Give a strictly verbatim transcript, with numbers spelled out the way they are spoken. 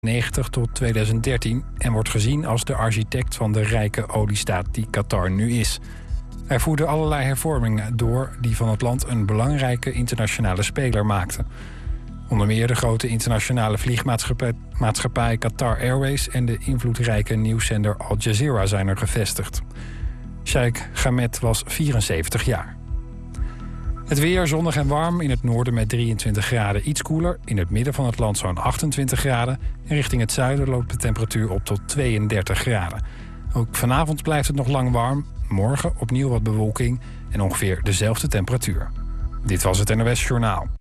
negentig tot tweeduizend dertien en wordt gezien als de architect van de rijke oliestaat die Qatar nu is. Hij voerde allerlei hervormingen door die van het land een belangrijke internationale speler maakten. Onder meer de grote internationale vliegmaatschappij Qatar Airways en de invloedrijke nieuwszender Al Jazeera zijn er gevestigd. Sheikh Hamed was vierenzeventig jaar. Het weer zonnig en warm, in het noorden met drieëntwintig graden iets koeler. In het midden van het land zo'n achtentwintig graden. En richting het zuiden loopt de temperatuur op tot tweeëndertig graden. Ook vanavond blijft het nog lang warm. Morgen opnieuw wat bewolking en ongeveer dezelfde temperatuur. Dit was het N O S Journaal.